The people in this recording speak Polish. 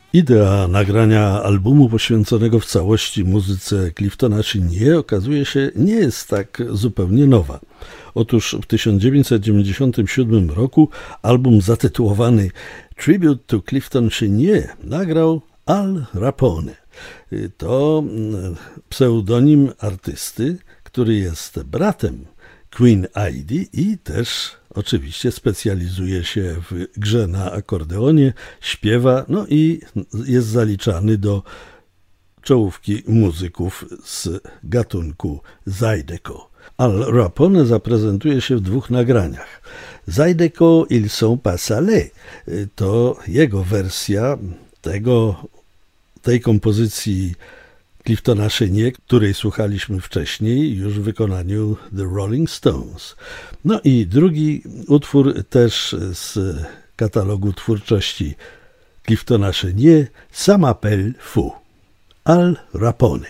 Idea nagrania albumu poświęconego w całości muzyce Cliftona Chenier okazuje się nie jest tak zupełnie nowa. Otóż w 1997 roku album zatytułowany Tribute to Clifton Chenier nagrał Al Rapone. To pseudonim artysty, który jest bratem Queen Ivy i też oczywiście specjalizuje się w grze na akordeonie, śpiewa, no i jest zaliczany do czołówki muzyków z gatunku Zydeco. Al Rapone zaprezentuje się w dwóch nagraniach. Zydeco Ils sont pas salés to jego wersja tej kompozycji Cliftona Chenier, której słuchaliśmy wcześniej już w wykonaniu The Rolling Stones. No i drugi utwór też z katalogu twórczości Cliftona Chenier, Ça m'appelle Fou, Al Rapone.